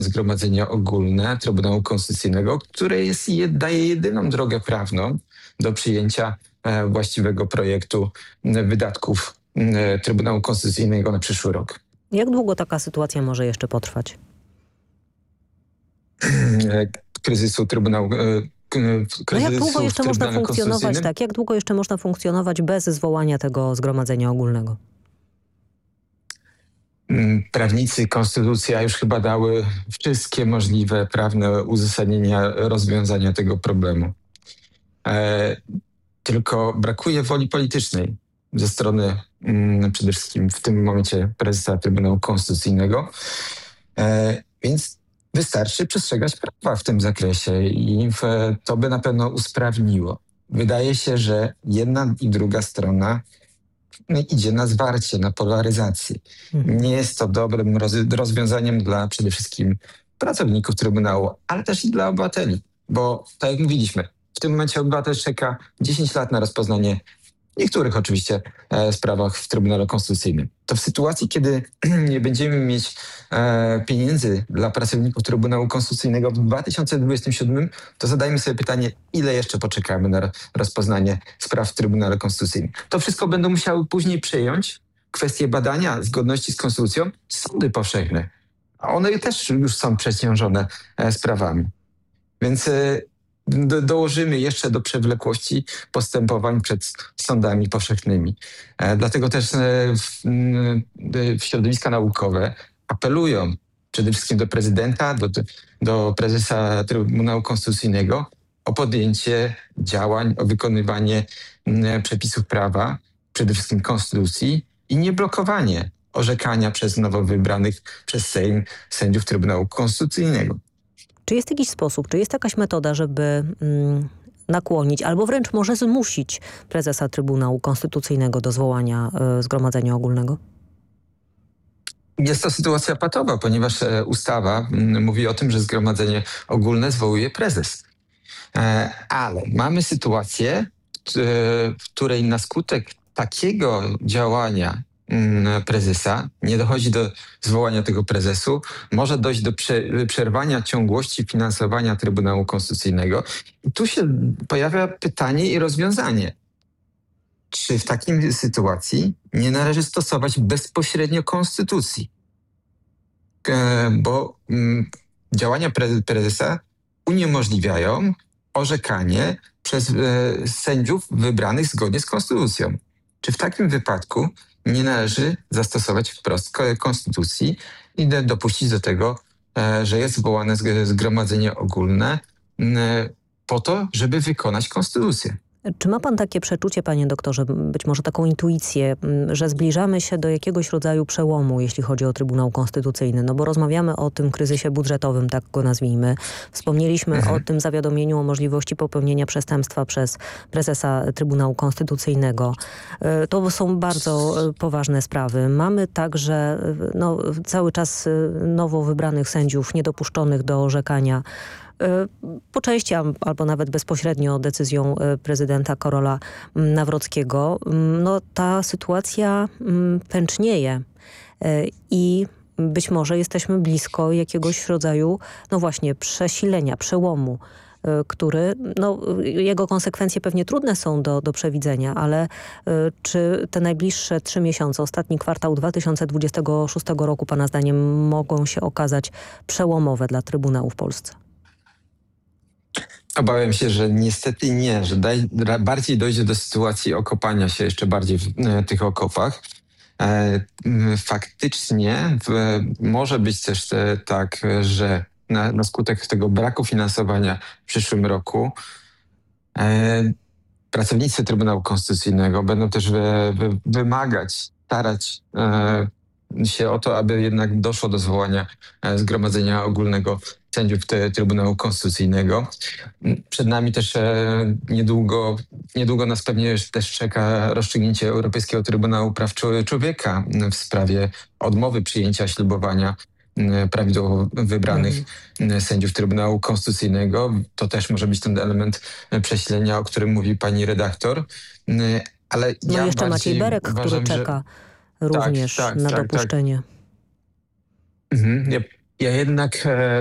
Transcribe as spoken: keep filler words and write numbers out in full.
Zgromadzenie Ogólne Trybunału Konstytucyjnego, które jest, daje jedyną drogę prawną do przyjęcia e, właściwego projektu e, wydatków e, Trybunału Konstytucyjnego na przyszły rok. Jak długo taka sytuacja może jeszcze potrwać? Kryzysu Trybunału kryzysu No jak długo w jeszcze można Trybunale funkcjonować Konstytucyjnym? tak? Jak długo jeszcze można funkcjonować bez zwołania tego Zgromadzenia Ogólnego? Prawnicy, konstytucja już chyba dały wszystkie możliwe prawne uzasadnienia rozwiązania tego problemu. E, tylko brakuje woli politycznej ze strony mm, przede wszystkim w tym momencie prezesa Trybunału Konstytucyjnego. E, więc wystarczy przestrzegać prawa w tym zakresie i w, to by na pewno usprawniło. Wydaje się, że jedna i druga strona idzie na zwarcie, na polaryzację. Mhm. Nie jest to dobrym roz- rozwiązaniem dla przede wszystkim pracowników Trybunału, ale też i dla obywateli. Bo tak jak mówiliśmy, w tym momencie obywatel czeka dziesięć lat na rozpoznanie niektórych oczywiście e, sprawach w Trybunale Konstytucyjnym. To w sytuacji, kiedy nie będziemy mieć e, pieniędzy dla pracowników Trybunału Konstytucyjnego w dwa tysiące dwudziestym siódmym, to zadajmy sobie pytanie, ile jeszcze poczekamy na ro- rozpoznanie spraw w Trybunale Konstytucyjnym. To wszystko będą musiały później przejąć kwestie badania zgodności z Konstytucją sądy powszechne. A one też już są przeciążone e, sprawami. Więc e, do, dołożymy jeszcze do przewlekłości postępowań przed sądami powszechnymi. E, dlatego też e, w, m, w środowiska naukowe apelują przede wszystkim do prezydenta, do, do prezesa Trybunału Konstytucyjnego o podjęcie działań, o wykonywanie m, przepisów prawa, przede wszystkim konstytucji i nie blokowanie orzekania przez nowo wybranych przez Sejm sędziów Trybunału Konstytucyjnego. Czy jest jakiś sposób, czy jest jakaś metoda, żeby mm, nakłonić albo wręcz może zmusić prezesa Trybunału Konstytucyjnego do zwołania y, Zgromadzenia Ogólnego? Jest to sytuacja patowa, ponieważ e, ustawa m, mówi o tym, że Zgromadzenie Ogólne zwołuje prezes. E, ale mamy sytuację, e, w której na skutek takiego działania m, prezesa nie dochodzi do zwołania tego prezesu, może dojść do prze, przerwania ciągłości finansowania Trybunału Konstytucyjnego. I tu się pojawia pytanie i rozwiązanie. Czy w takiej sytuacji nie należy stosować bezpośrednio konstytucji? E, bo mm, działania pre- prezesa uniemożliwiają orzekanie przez e, sędziów wybranych zgodnie z konstytucją. Czy w takim wypadku nie należy zastosować wprost ko- konstytucji i de- dopuścić do tego, e, że jest zwołane zg- zgromadzenie ogólne m, po to, żeby wykonać konstytucję? Czy ma pan takie przeczucie, panie doktorze, być może taką intuicję, m, że zbliżamy się do jakiegoś rodzaju przełomu, jeśli chodzi o Trybunał Konstytucyjny? No bo rozmawiamy o tym kryzysie budżetowym, tak go nazwijmy. Wspomnieliśmy Mhm. o tym zawiadomieniu o możliwości popełnienia przestępstwa przez prezesa Trybunału Konstytucyjnego. E, To są bardzo e, poważne sprawy. Mamy także e, no, cały czas e, nowo wybranych sędziów niedopuszczonych do orzekania po części albo nawet bezpośrednio decyzją prezydenta Karola Nawrockiego. No, ta sytuacja pęcznieje i być może jesteśmy blisko jakiegoś rodzaju, no właśnie, przesilenia, przełomu, który, no, jego konsekwencje pewnie trudne są do, do przewidzenia, ale czy te najbliższe trzy miesiące, ostatni kwartał dwa tysiące dwudziestego szóstego roku, pana zdaniem, mogą się okazać przełomowe dla Trybunału w Polsce? Obawiam się, że niestety nie, że daj, ra- bardziej dojdzie do sytuacji okopania się jeszcze bardziej w e, tych okopach. E, m, faktycznie w, może być też e, tak, że na, na skutek tego braku finansowania w przyszłym roku e, pracownicy Trybunału Konstytucyjnego będą też wy, wy, wymagać, starać e, się o to, aby jednak doszło do zwołania e, Zgromadzenia Ogólnego sędziów te, Trybunału Konstytucyjnego. Przed nami też e, niedługo, niedługo nas pewnie też czeka rozstrzygnięcie Europejskiego Trybunału Praw Czł- Człowieka w sprawie odmowy przyjęcia ślubowania m, prawidłowo wybranych m, sędziów Trybunału Konstytucyjnego. To też może być ten element e, prześlenia, o którym mówi pani redaktor. M, Ale No ja jeszcze Maciej bardziej Berek, który uważam, że- czeka również tak, na tak, tak. dopuszczenie. Mhm. Ja, Ja jednak e,